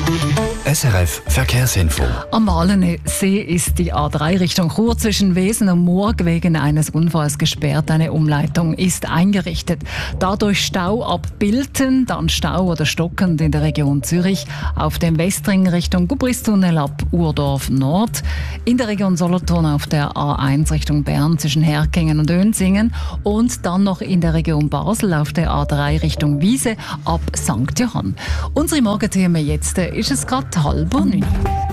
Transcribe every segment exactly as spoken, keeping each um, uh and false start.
S R F Verkehrsinfo. Am Walensee ist die A drei Richtung Chur zwischen Wesen und Murg wegen eines Unfalls gesperrt. Eine Umleitung ist eingerichtet. Dadurch Stau ab Bilten, dann Stau oder stockend in der Region Zürich. Auf dem Westring Richtung Gubristunnel ab Urdorf Nord. In der Region Solothurn auf der A eins Richtung Bern zwischen Herkingen und Önsingen. Und dann noch in der Region Basel auf der A drei Richtung Wiese ab Sankt Johann. Unsere Morgenthemen jetzt ist es gerade halb neun.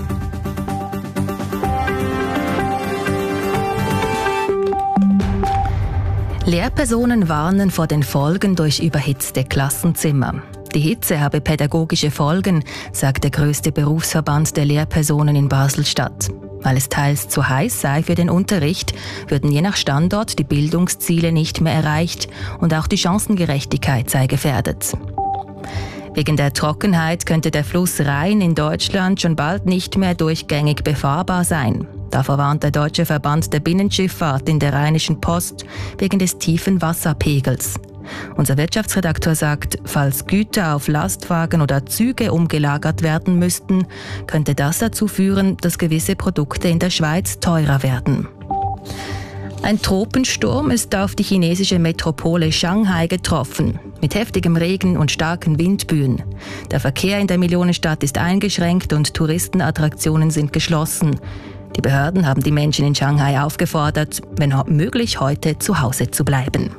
Lehrpersonen warnen vor den Folgen durch überhitzte Klassenzimmer. Die Hitze habe pädagogische Folgen, sagt der grösste Berufsverband der Lehrpersonen in Basel-Stadt. Weil es teils zu heiß sei für den Unterricht, würden je nach Standort die Bildungsziele nicht mehr erreicht und auch die Chancengerechtigkeit sei gefährdet. Wegen der Trockenheit könnte der Fluss Rhein in Deutschland schon bald nicht mehr durchgängig befahrbar sein. Davor warnt der Deutsche Verband der Binnenschifffahrt in der Rheinischen Post wegen des tiefen Wasserpegels. Unser Wirtschaftsredakteur sagt, falls Güter auf Lastwagen oder Züge umgelagert werden müssten, könnte das dazu führen, dass gewisse Produkte in der Schweiz teurer werden. Ein Tropensturm ist auf die chinesische Metropole Shanghai getroffen, mit heftigem Regen und starken Windböen. Der Verkehr in der Millionenstadt ist eingeschränkt und Touristenattraktionen sind geschlossen. Die Behörden haben die Menschen in Shanghai aufgefordert, wenn möglich heute zu Hause zu bleiben.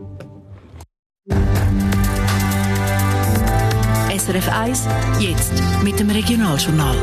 S R F eins, jetzt mit dem Regionaljournal.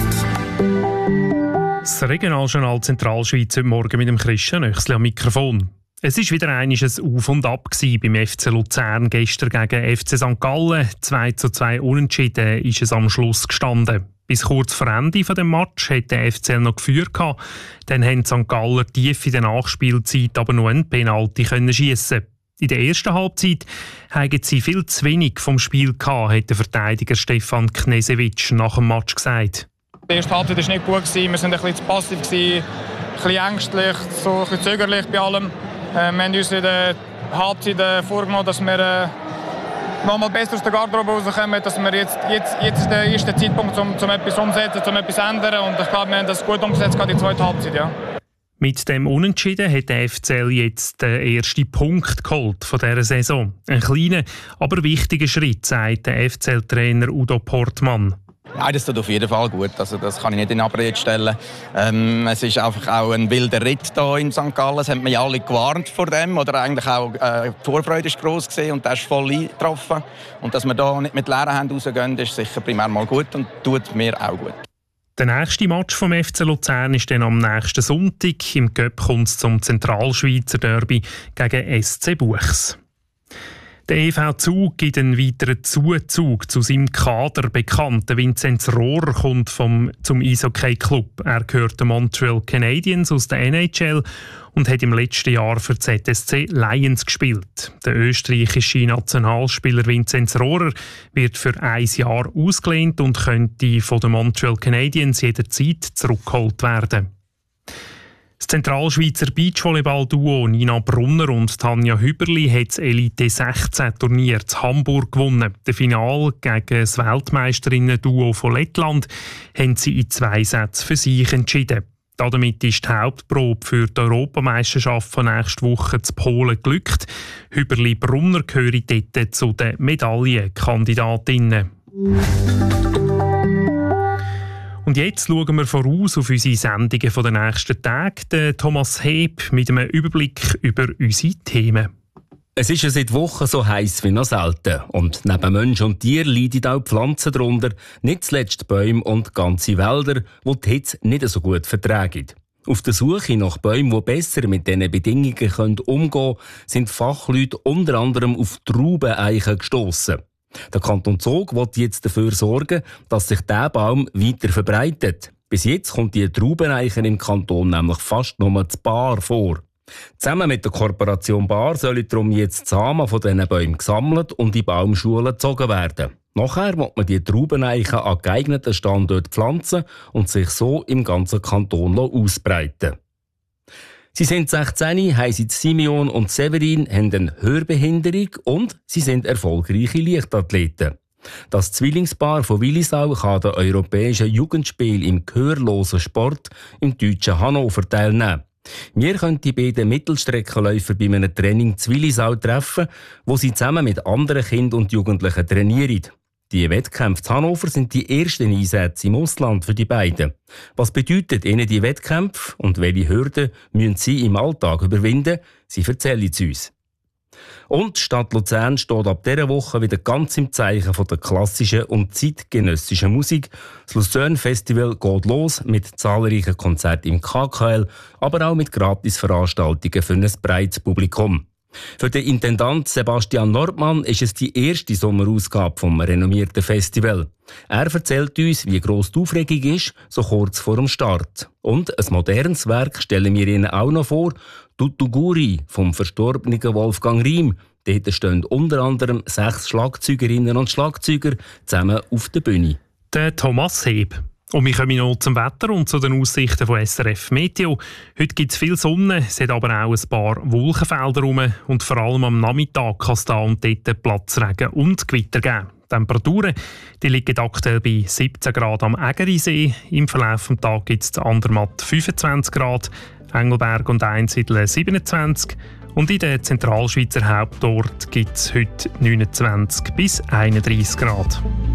Das Regionaljournal Zentralschweiz heute Morgen mit dem Christian Nöchsli am Mikrofon. Es war wieder einmal ein Auf und Ab beim F C Luzern gestern gegen F C Sankt Gallen. zwei zu zwei Unentschieden ist es am Schluss gestanden. Bis kurz vor Ende des Matches hatte der F C L noch geführt. Dann haben Sankt Galler tief in der Nachspielzeit aber noch einen Penalty schiessen. In der ersten Halbzeit hatten sie viel zu wenig vom Spiel gehabt, hat der Verteidiger Stefan Knesewitsch nach dem Match gesagt. Die erste Halbzeit war nicht gut, wir waren ein bisschen zu passiv, ein bisschen ängstlich, so ein bisschen zögerlich bei allem. Wir haben uns in der Halbzeit vorgenommen, dass wir noch mal besser aus der Garderobe rauskommen, dass wir jetzt, jetzt, jetzt ist der erste Zeitpunkt, um, um etwas umzusetzen, um etwas zu ändern. Und ich glaube, wir haben das gut umgesetzt, gerade in der zweiten Halbzeit. Ja. Mit dem Unentschieden hat der F C L jetzt den ersten Punkt geholt von dieser Saison. Ein kleiner, aber wichtiger Schritt, sagt der F C L-Trainer Udo Portmann. Nein, das tut auf jeden Fall gut. Also, das kann ich nicht in Abrede stellen. Ähm, es ist einfach auch ein wilder Ritt hier in Sankt Gallen. Es haben wir alle gewarnt vor dem. Oder eigentlich auch äh, die Vorfreude war gross gewesen und das ist voll eingetroffen. Und dass wir hier nicht mit leeren Händen rausgehen, ist sicher primär mal gut und tut mir auch gut. Der nächste Match vom F C Luzern ist dann am nächsten Sonntag. Im Cup kommt es zum Zentralschweizer Derby gegen S C Buchs. Der E V Zug gibt einen weiteren Zuzug zu seinem Kader. Bekannter Vinzenz Rohrer kommt vom, zum Eishockey-Club. Er gehört den Montreal Canadiens aus der N H L und hat im letzten Jahr für die Z S C Lions gespielt. Der österreichische Nationalspieler Vinzenz Rohrer wird für ein Jahr ausgelehnt und könnte von den Montreal Canadiens jederzeit zurückgeholt werden. Das Zentralschweizer Beachvolleyball-Duo Nina Brunner und Tanja Hüberli hat das Elite sechzehn Turnier in Hamburg gewonnen. Das Finale gegen das Weltmeisterinnen-Duo von Lettland haben sie in zwei Sätzen für sich entschieden. Damit ist die Hauptprobe für die Europameisterschaft von nächster Woche zu Polen glückt. Hüberli Brunner gehören dort zu den Medaillenkandidatinnen. Und jetzt schauen wir voraus auf unsere Sendungen der nächsten Tage. Der Thomas Heb mit einem Überblick über unsere Themen. Es ist ja seit Wochen so heiß wie noch selten. Und neben Mensch und Tier leiden auch die Pflanzen darunter, nicht zuletzt Bäume und ganze Wälder, die die Hitze nicht so gut vertragen. Auf der Suche nach Bäumen, die besser mit diesen Bedingungen umgehen können, sind Fachleute unter anderem auf Traubeneichen gestossen. Der Kanton Zug will jetzt dafür sorgen, dass sich dieser Baum weiter verbreitet. Bis jetzt kommt die Traubeneiche im Kanton nämlich fast nur zu Bar vor. Zusammen mit der Kooperation Bar sollen darum jetzt die Samen von diesen Bäumen gesammelt und in Baumschulen gezogen werden. Nachher will man die Traubeneichen an geeigneten Standorten pflanzen und sich so im ganzen Kanton ausbreiten. Sie sind sechzehn, heissen Simeon und Severin, haben eine Hörbehinderung und sie sind erfolgreiche Leichtathleten. Das Zwillingspaar von Willisau kann an den europäischen Jugendspielen im gehörlosen Sport im deutschen Hannover teilnehmen. Wir können die beiden Mittelstreckenläufer bei einem Training zu Willisau treffen, wo sie zusammen mit anderen Kindern und Jugendlichen trainieren. Die Wettkämpfe zu Hannover sind die ersten Einsätze im Ausland für die beiden. Was bedeutet ihnen die Wettkämpfe und welche Hürden müssen sie im Alltag überwinden? Sie erzählen es uns. Und die Stadt Luzern steht ab dieser Woche wieder ganz im Zeichen von der klassischen und zeitgenössischen Musik. Das Luzern Festival geht los mit zahlreichen Konzerten im K K L, aber auch mit Gratisveranstaltungen für ein breites Publikum. Für den Intendant Sebastian Nordmann ist es die erste Sommerausgabe vom renommierten Festival. Er erzählt uns, wie gross die Aufregung ist, so kurz vor dem Start. Und ein modernes Werk stellen wir Ihnen auch noch vor, Tutuguri vom verstorbenen Wolfgang Riem. Dort stehen unter anderem sechs Schlagzeugerinnen und Schlagzeuger zusammen auf der Bühne. Der Thomas Heb. Und wir kommen noch zum Wetter und zu den Aussichten von S R F Meteo. Heute gibt es viel Sonne, es hat aber auch ein paar Wolkenfelder rum und vor allem am Nachmittag kann es da und dort Platzregen und Gewitter geben. Die Temperaturen die liegen aktuell bei siebzehn Grad am Ägerisee. Im Verlauf des Tages gibt es Andermatt fünfundzwanzig Grad, Engelberg und Einsiedeln siebenundzwanzig und in den Zentralschweizer Hauptorten gibt es heute neunundzwanzig bis einunddreissig Grad.